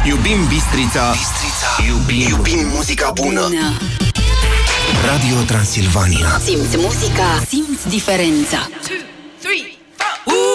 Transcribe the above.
Iubim Bistrița. Iubim muzica bună. Radio Transilvania. Simți muzica, simți diferența.